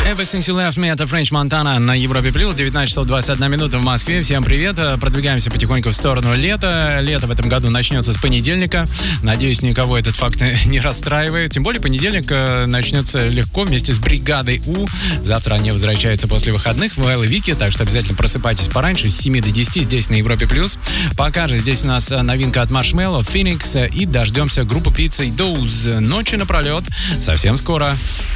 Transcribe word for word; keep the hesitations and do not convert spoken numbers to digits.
Everything You Left Me — это French Montana на Европе Плюс. девятнадцать часов двадцать одна минута в Москве. Всем привет. Продвигаемся потихоньку в сторону лета. Лето в этом году начнется с понедельника. Надеюсь, никого этот факт не расстраивает. Тем более понедельник начнется легко вместе с бригадой У. Завтра они возвращаются после выходных в Эл и Вики, так что обязательно просыпайтесь пораньше с семи до десяти здесь на Европе Плюс. Пока же здесь у нас новинка от Marshmello, Phoenix, и дождемся группы Pizza и Doze ночи напролет. Совсем скоро.